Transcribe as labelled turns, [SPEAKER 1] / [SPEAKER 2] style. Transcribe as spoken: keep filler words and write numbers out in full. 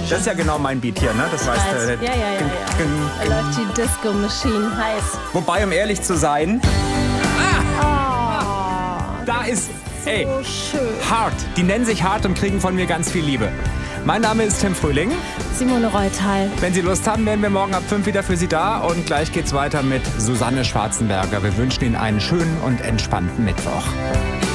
[SPEAKER 1] Das ist ja genau mein Beat hier, ne? Das weißt du.
[SPEAKER 2] Ja, ja, ja, ja. Da läuft die Disco Machine heiß.
[SPEAKER 1] Wobei, um ehrlich zu sein,
[SPEAKER 2] ah, oh,
[SPEAKER 1] da ist, ey,
[SPEAKER 2] so schön.
[SPEAKER 1] Hart. Die nennen sich Hart und kriegen von mir ganz viel Liebe. Mein Name ist Tim Frühling.
[SPEAKER 2] Simone Reutal.
[SPEAKER 1] Wenn Sie Lust haben, wären wir morgen ab fünf wieder für Sie da. Und gleich geht's weiter mit Susanne Schwarzenberger. Wir wünschen Ihnen einen schönen und entspannten Mittwoch.